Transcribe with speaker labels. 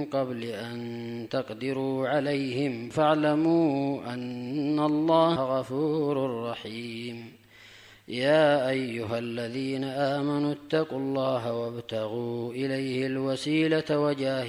Speaker 1: قبل أن تقدروا عليهم فاعلموا أن الله غفور رحيم. يا أيها الذين آمنوا اتقوا الله وابتغوا إليه الوسيلة وجاهدوا